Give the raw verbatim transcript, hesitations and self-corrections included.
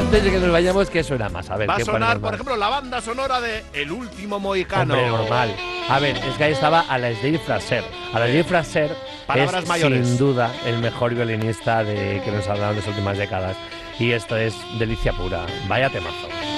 antes de que nos vayamos, ¿qué suena más? A ver, Va a ¿qué sonar, ponemos por más? ejemplo, la banda sonora de El último mohicano. Hombre, normal. A ver, es que ahí estaba Alasdair Fraser. Alasdair Fraser Palabras es, mayores. sin duda, el mejor violinista de, que nos ha dado en las últimas décadas. Y esto es delicia pura. Vaya temazo.